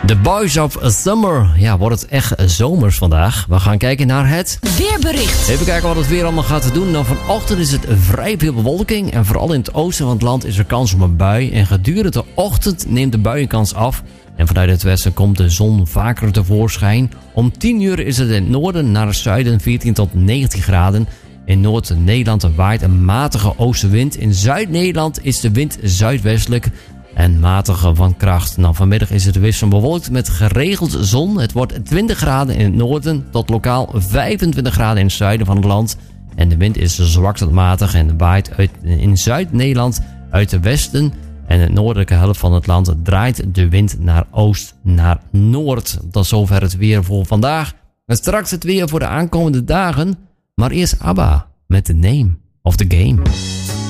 The Boys of Summer. Ja, wordt het echt zomers vandaag. We gaan kijken naar het weerbericht. Even kijken wat het weer allemaal gaat doen. Nou, vanochtend is het vrij veel bewolking. En vooral in het oosten van het land is er kans op een bui. En gedurende de ochtend neemt de buienkans af. En vanuit het westen komt de zon vaker tevoorschijn. Om 10 uur is het in het noorden naar het zuiden 14 tot 19 graden. In Noord-Nederland waait een matige oostenwind. In Zuid-Nederland is de wind zuidwestelijk en matige van kracht. Nou, vanmiddag is het wisselend bewolkt met geregeld zon. Het wordt 20 graden in het noorden tot lokaal 25 graden in het zuiden van het land. En de wind is zwak tot matig en waait in Zuid-Nederland uit het westen. En de noordelijke helft van het land draait de wind naar oost naar noord. Tot zover het weer voor vandaag. En straks het weer voor de aankomende dagen. Maar eerst ABBA met The Name of the Game.